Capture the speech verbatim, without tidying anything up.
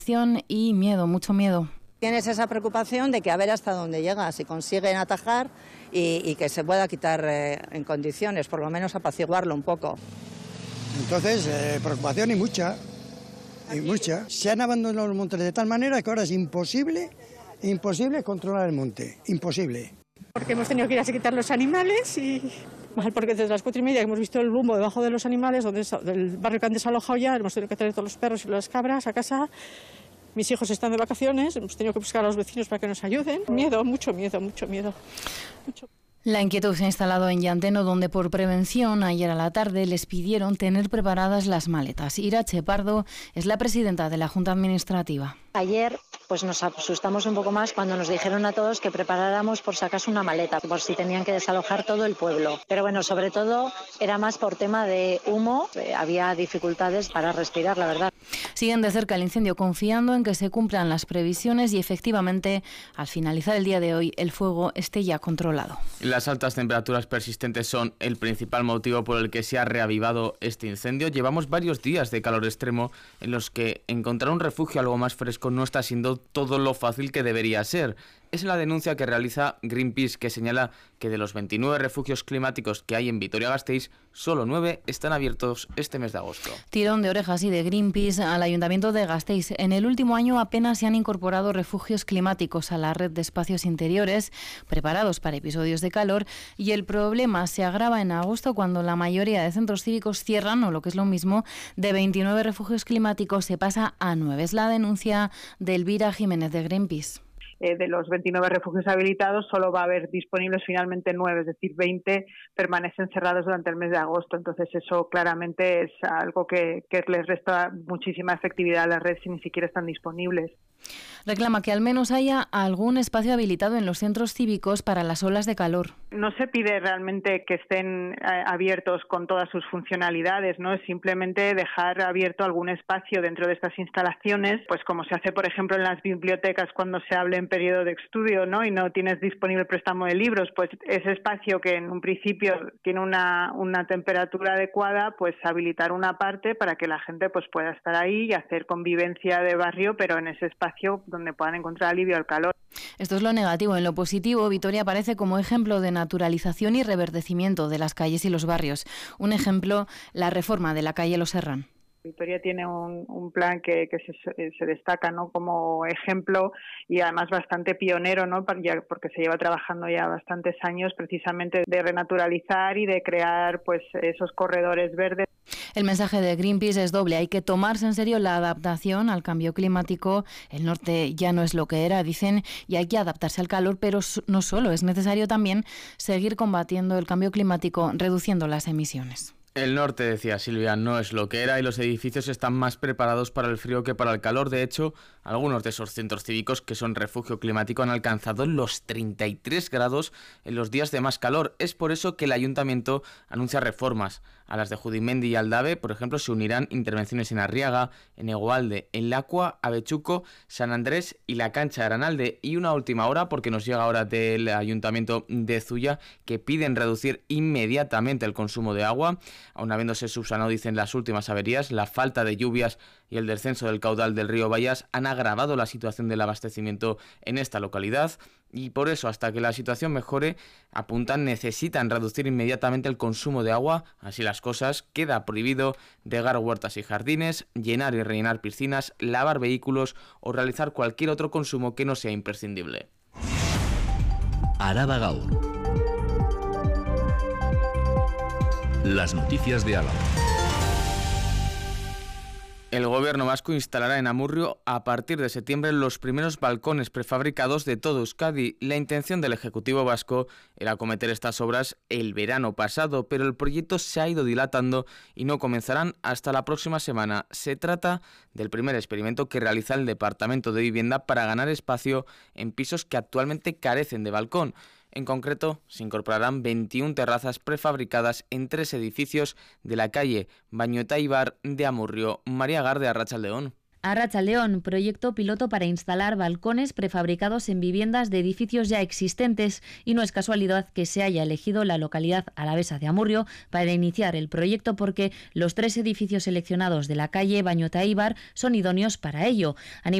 Y miedo, mucho miedo. Tienes esa preocupación de que a ver hasta dónde llega, si consiguen atajar y, y que se pueda quitar eh, en condiciones, por lo menos apaciguarlo un poco. Entonces, eh, preocupación y mucha, y mucha. Se han abandonado los montes de tal manera que ahora es imposible, imposible controlar el monte, imposible. Porque hemos tenido que ir a quitar los animales y mal, porque desde las cuatro y media hemos visto el humo debajo de los animales, donde del barrio que han desalojado ya, hemos tenido que traer todos los perros y las cabras a casa. Mis hijos están de vacaciones, hemos tenido que buscar a los vecinos para que nos ayuden. Miedo, mucho miedo, mucho miedo. Mucho. La inquietud se ha instalado en Llanteno, donde por prevención ayer a la tarde les pidieron tener preparadas las maletas. Irache Pardo es la presidenta de la Junta Administrativa. Ayer pues nos asustamos un poco más cuando nos dijeron a todos que preparáramos por si acaso una maleta, por si tenían que desalojar todo el pueblo. Pero bueno, sobre todo era más por tema de humo, eh, había dificultades para respirar, la verdad. Siguen de cerca el incendio, confiando en que se cumplan las previsiones y efectivamente al finalizar el día de hoy el fuego esté ya controlado. Las altas temperaturas persistentes son el principal motivo por el que se ha reavivado este incendio. Llevamos varios días de calor extremo en los que encontrar un refugio algo más fresco no está siendo todo lo fácil que debería ser. Es la denuncia que realiza Greenpeace, que señala que de los veintinueve refugios climáticos que hay en Vitoria-Gasteiz, solo nueve están abiertos este mes de agosto. Tirón de orejas y de Greenpeace al Ayuntamiento de Gasteiz. En el último año apenas se han incorporado refugios climáticos a la red de espacios interiores preparados para episodios de calor, y el problema se agrava en agosto cuando la mayoría de centros cívicos cierran, o lo que es lo mismo, de veintinueve refugios climáticos se pasa a nueve. Es la denuncia de Elvira Jiménez de Greenpeace. Eh, de los veintinueve refugios habilitados solo va a haber disponibles finalmente nueve, es decir, veinte permanecen cerrados durante el mes de agosto. Entonces eso claramente es algo que, que les resta muchísima efectividad a la red si ni siquiera están disponibles. Reclama que al menos haya algún espacio habilitado en los centros cívicos para las olas de calor. No se pide realmente que estén eh, abiertos con todas sus funcionalidades, ¿no? Es simplemente dejar abierto algún espacio dentro de estas instalaciones, pues como se hace, por ejemplo, en las bibliotecas cuando se hable en periodo de estudio, ¿no? Y no tienes disponible el préstamo de libros, pues ese espacio que en un principio tiene una, una temperatura adecuada, pues habilitar una parte para que la gente pues pueda estar ahí y hacer convivencia de barrio, pero en ese espacio donde puedan encontrar alivio al calor. Esto es lo negativo. En lo positivo, Vitoria aparece como ejemplo de naturalización y reverdecimiento de las calles y los barrios. Un ejemplo, la reforma de la calle Los Herrán. Vitoria tiene un, un plan que, que se, se destaca, ¿no?, como ejemplo y además bastante pionero, ¿no?, porque se lleva trabajando ya bastantes años precisamente de renaturalizar y de crear pues esos corredores verdes. El mensaje de Greenpeace es doble. Hay que tomarse en serio la adaptación al cambio climático. El norte ya no es lo que era, dicen, y hay que adaptarse al calor, pero no solo. Es necesario también seguir combatiendo el cambio climático, reduciendo las emisiones. El norte, decía Silvia, no es lo que era y los edificios están más preparados para el frío que para el calor. De hecho, algunos de esos centros cívicos que son refugio climático han alcanzado los treinta y tres grados en los días de más calor. Es por eso que el ayuntamiento anuncia reformas. A las de Judimendi y Aldave, por ejemplo, se unirán intervenciones en Arriaga, en Egualde, en Lacua, Avechuco, San Andrés y la Cancha de Aranalde. Y una última hora, porque nos llega ahora del ayuntamiento de Zuya, que piden reducir inmediatamente el consumo de agua. Aún habiéndose subsanado, dicen, las últimas averías, la falta de lluvias y el descenso del caudal del río Bayas han agravado la situación del abastecimiento en esta localidad, y por eso, hasta que la situación mejore, apuntan, necesitan reducir inmediatamente el consumo de agua. Así las cosas, queda prohibido regar huertas y jardines, llenar y rellenar piscinas, lavar vehículos o realizar cualquier otro consumo que no sea imprescindible. Araba Gaur. Las noticias de Álava. El gobierno vasco instalará en Amurrio a partir de septiembre los primeros balcones prefabricados de todo Euskadi. La intención del Ejecutivo vasco era acometer estas obras el verano pasado, pero el proyecto se ha ido dilatando y no comenzarán hasta la próxima semana. Se trata del primer experimento que realiza el Departamento de Vivienda para ganar espacio en pisos que actualmente carecen de balcón. En concreto, se incorporarán veintiuna terrazas prefabricadas en tres edificios de la calle Bañueta y Bar de Amurrio. María Garde, Arratsaldeon. Arratsaldeon, proyecto piloto para instalar balcones prefabricados en viviendas de edificios ya existentes, y no es casualidad que se haya elegido la localidad alavesa de Amurrio para iniciar el proyecto, porque los tres edificios seleccionados de la calle Bañota Eibar son idóneos para ello. A